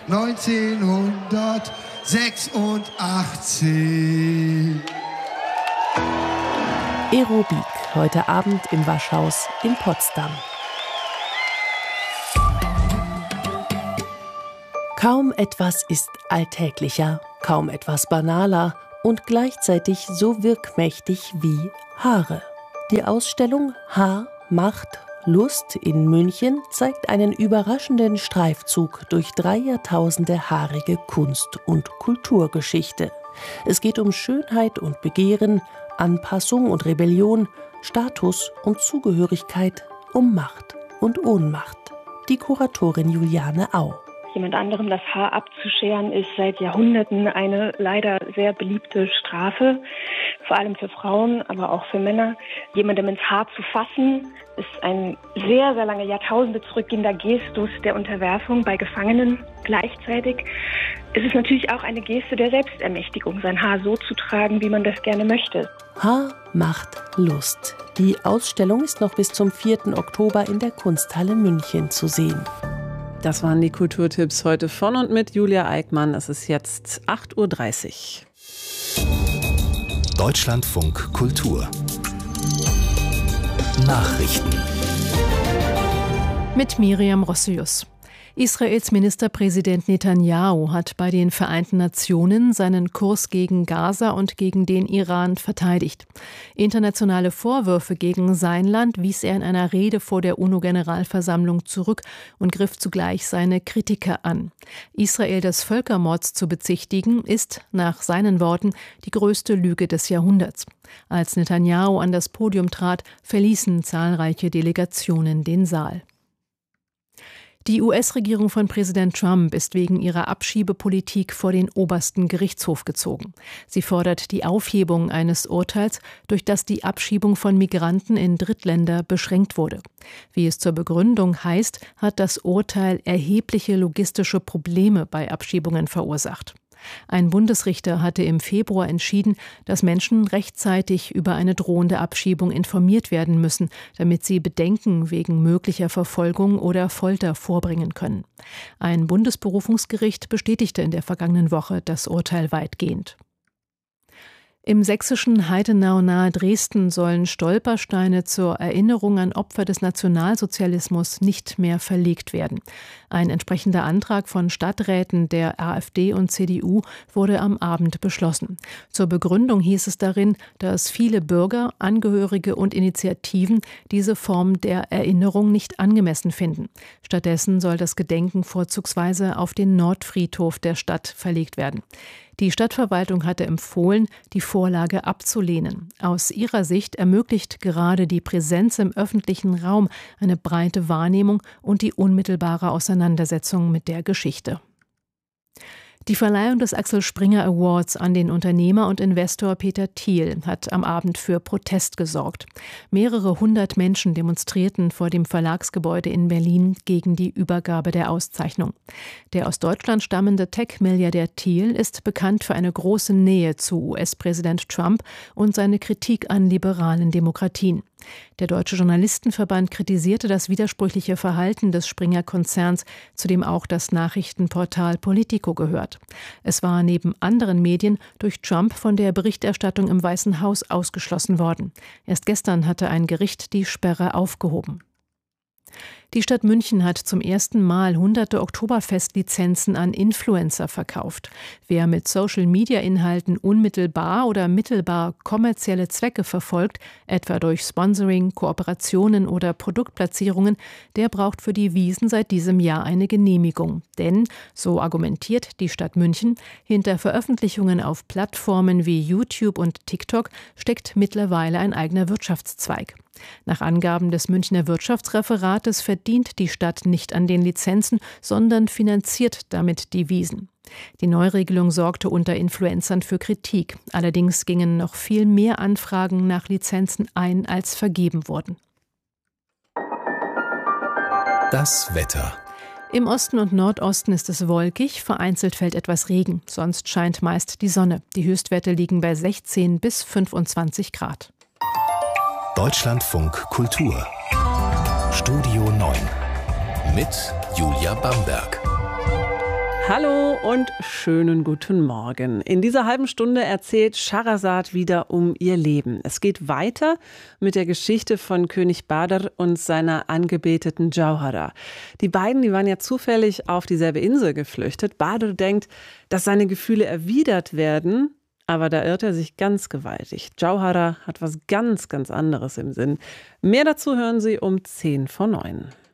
1986. Aerobik, heute Abend im Waschhaus in Potsdam. Kaum etwas ist alltäglicher, kaum etwas banaler und gleichzeitig so wirkmächtig wie Haare. Die Ausstellung Haar macht Lust in München zeigt einen überraschenden Streifzug durch 3 Jahrtausende haarige Kunst- und Kulturgeschichte. Es geht um Schönheit und Begehren, Anpassung und Rebellion, Status und Zugehörigkeit, um Macht und Ohnmacht. Die Kuratorin Juliane Au. Jemand anderem das Haar abzuscheren ist seit Jahrhunderten eine leider sehr beliebte Strafe, vor allem für Frauen, aber auch für Männer. Jemandem ins Haar zu fassen, ist ein sehr, sehr lange Jahrtausende zurückgehender Gestus der Unterwerfung bei Gefangenen. Gleichzeitig ist es natürlich auch eine Geste der Selbstermächtigung, sein Haar so zu tragen, wie man das gerne möchte. Haar macht Lust. Die Ausstellung ist noch bis zum 4. Oktober in der Kunsthalle München zu sehen. Das waren die Kulturtipps heute von und mit Julia Eickmann. Es ist jetzt 8:30 Uhr. Deutschlandfunk Kultur. Nachrichten. Mit Miriam Rossius. Israels Ministerpräsident Netanyahu hat bei den Vereinten Nationen seinen Kurs gegen Gaza und gegen den Iran verteidigt. Internationale Vorwürfe gegen sein Land wies er in einer Rede vor der UNO-Generalversammlung zurück und griff zugleich seine Kritiker an. Israel des Völkermords zu bezichtigen, ist, nach seinen Worten, die größte Lüge des Jahrhunderts. Als Netanyahu an das Podium trat, verließen zahlreiche Delegationen den Saal. Die US-Regierung von Präsident Trump ist wegen ihrer Abschiebepolitik vor den obersten Gerichtshof gezogen. Sie fordert die Aufhebung eines Urteils, durch das die Abschiebung von Migranten in Drittländer beschränkt wurde. Wie es zur Begründung heißt, hat das Urteil erhebliche logistische Probleme bei Abschiebungen verursacht. Ein Bundesrichter hatte im Februar entschieden, dass Menschen rechtzeitig über eine drohende Abschiebung informiert werden müssen, damit sie Bedenken wegen möglicher Verfolgung oder Folter vorbringen können. Ein Bundesberufungsgericht bestätigte in der vergangenen Woche das Urteil weitgehend. Im sächsischen Heidenau nahe Dresden sollen Stolpersteine zur Erinnerung an Opfer des Nationalsozialismus nicht mehr verlegt werden. Ein entsprechender Antrag von Stadträten der AfD und CDU wurde am Abend beschlossen. Zur Begründung hieß es darin, dass viele Bürger, Angehörige und Initiativen diese Form der Erinnerung nicht angemessen finden. Stattdessen soll das Gedenken vorzugsweise auf den Nordfriedhof der Stadt verlegt werden. Die Stadtverwaltung hatte empfohlen, die Vorlage abzulehnen. Aus ihrer Sicht ermöglicht gerade die Präsenz im öffentlichen Raum eine breite Wahrnehmung und die unmittelbare Auseinandersetzung mit der Geschichte. Die Verleihung des Axel Springer Awards an den Unternehmer und Investor Peter Thiel hat am Abend für Protest gesorgt. Mehrere hundert Menschen demonstrierten vor dem Verlagsgebäude in Berlin gegen die Übergabe der Auszeichnung. Der aus Deutschland stammende Tech-Milliardär Thiel ist bekannt für eine große Nähe zu US-Präsident Trump und seine Kritik an liberalen Demokratien. Der Deutsche Journalistenverband kritisierte das widersprüchliche Verhalten des Springer-Konzerns, zu dem auch das Nachrichtenportal Politico gehört. Es war neben anderen Medien durch Trump von der Berichterstattung im Weißen Haus ausgeschlossen worden. Erst gestern hatte ein Gericht die Sperre aufgehoben. Die Stadt München hat zum ersten Mal hunderte Oktoberfestlizenzen an Influencer verkauft. Wer mit Social-Media-Inhalten unmittelbar oder mittelbar kommerzielle Zwecke verfolgt, etwa durch Sponsoring, Kooperationen oder Produktplatzierungen, der braucht für die Wiesn seit diesem Jahr eine Genehmigung. Denn, so argumentiert die Stadt München, hinter Veröffentlichungen auf Plattformen wie YouTube und TikTok steckt mittlerweile ein eigener Wirtschaftszweig. Nach Angaben des Münchner Wirtschaftsreferates verdient die Stadt nicht an den Lizenzen, sondern finanziert damit die Wiesn. Die Neuregelung sorgte unter Influencern für Kritik. Allerdings gingen noch viel mehr Anfragen nach Lizenzen ein, als vergeben wurden. Das Wetter. Im Osten und Nordosten ist es wolkig, vereinzelt fällt etwas Regen. Sonst scheint meist die Sonne. Die Höchstwerte liegen bei 16 bis 25 Grad. Deutschlandfunk Kultur. Studio 9 mit Julia Bamberg. Hallo und schönen guten Morgen. In dieser halben Stunde erzählt Schahrazad wieder um ihr Leben. Es geht weiter mit der Geschichte von König Badr und seiner angebeteten Jauhara. Die beiden, die waren ja zufällig auf dieselbe Insel geflüchtet. Badr denkt, dass seine Gefühle erwidert werden, aber da irrt er sich ganz gewaltig. Jauhara hat was ganz, ganz anderes im Sinn. Mehr dazu hören Sie um 8:50.